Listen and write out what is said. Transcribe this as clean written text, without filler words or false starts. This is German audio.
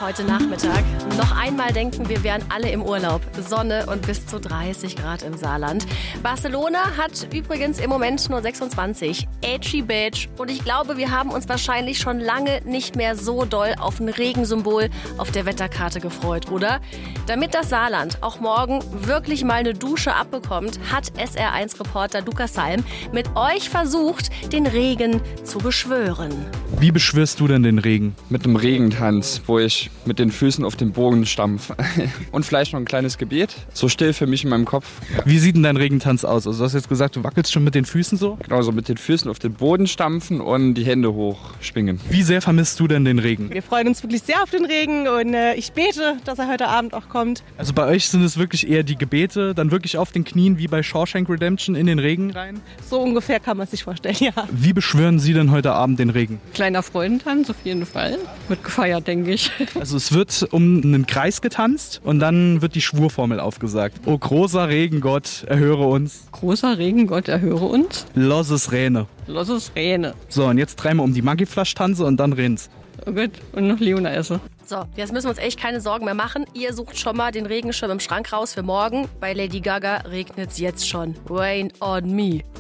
heute Nachmittag. Noch einmal denken, wir wären alle im Urlaub. Sonne und bis zu 30 Grad im Saarland. Barcelona hat übrigens im Moment nur 26. Edgy Beach. Und ich glaube, wir haben uns wahrscheinlich schon lange nicht mehr so doll auf ein Regensymbol auf der Wetterkarte gefreut, oder? Damit das Saarland auch morgen wirklich mal eine Dusche abbekommt, hat SR1-Reporter Lukas Salm mit euch versucht, den Regen zu beschwören. Wie beschwörst du denn den Regen? Mit einem Regentanz, wo ich mit den Füßen auf den Boden stampfe. Und vielleicht noch ein kleines Gebet. So still für mich in meinem Kopf. Wie sieht denn dein Regentanz aus? Also du hast jetzt gesagt, du wackelst schon mit den Füßen so? Genau, so mit den Füßen auf den Boden stampfen und die Hände hochschwingen. Wie sehr vermisst du denn den Regen? Wir freuen uns wirklich sehr auf den Regen und ich bete, dass er heute Abend auch kommt. Also bei euch sind es wirklich eher die Gebete, dann wirklich auf den Knien wie bei Shawshank Redemption in den Regen rein? So ungefähr kann man sich vorstellen, ja. Wie beschwören Sie denn heute Abend den Regen? Kleiner Freudentanz auf jeden Fall. Wird gefeiert, denke ich. Also es wird um einen Kreis getanzt und dann wird die Schwurformel aufgesagt. O großer Regengott, erhöre uns. Großer Regengott, erhöre uns. Losses Räne. Losses Räne. So, und jetzt dreimal um die Magiflasch tanze und dann rennt's. Oh Gott, und noch Leona esse. So, jetzt müssen wir uns echt keine Sorgen mehr machen. Ihr sucht schon mal den Regenschirm im Schrank raus für morgen. Bei Lady Gaga regnet es jetzt schon. Rain on me.